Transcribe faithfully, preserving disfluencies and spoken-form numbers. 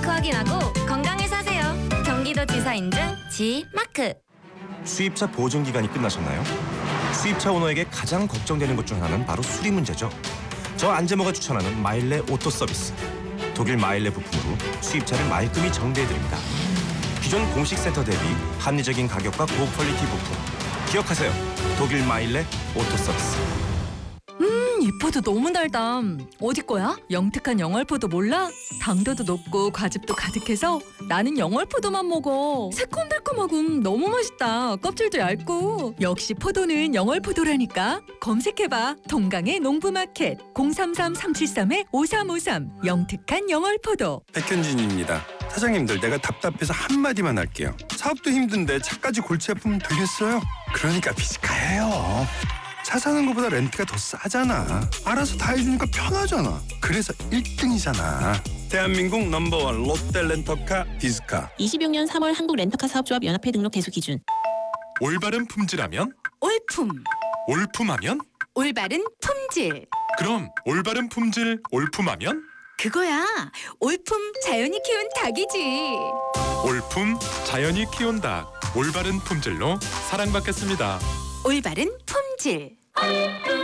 확인하고 건강히 사세요. 경기도지사 인증 지마크. 수입차 보증 기간이 끝나셨나요? 수입차 오너에게 가장 걱정되는 것 중 하나는 바로 수리 문제죠. 저 안재모가 추천하는 마일레 오토 서비스. 독일 마일레 부품으로 수입차를 말끔히 정비해드립니다. 기존 공식 센터 대비 합리적인 가격과 고퀄리티 부품. 기억하세요. 독일 마일레 오토 서비스. 음, 이 포도 너무 달다. 어디 거야? 영특한 영월포도 몰라? 당도도 높고 과즙도 가득해서 나는 영월포도만 먹어. 새콤달콤하고 너무 맛있다. 껍질도 얇고. 역시 포도는 영월포도라니까. 검색해봐. 동강의 농부마켓 공삼삼 삼칠삼 오삼오삼. 영특한 영월포도. 백현진입니다. 사장님들, 내가 답답해서 한마디만 할게요. 사업도 힘든데 차까지 골치 아프면 되겠어요? 그러니까 비스카예요. 차 사는 것보다 렌트가 더 싸잖아. 알아서 다 해주니까 편하잖아. 그래서 일 등이잖아. 대한민국 넘버원 롯데 렌터카 비스카. 이십육 년 삼월 한국 렌터카 사업조합 연합회 등록 대수 기준. 올바른 품질하면 올품. 올품하면 올바른 품질. 그럼 올바른 품질 올품하면 그거야. 올품 자연이 키운 닭이지. 올품 자연이 키운 닭. 올바른 품질로 사랑받겠습니다. 올바른 품질. 올품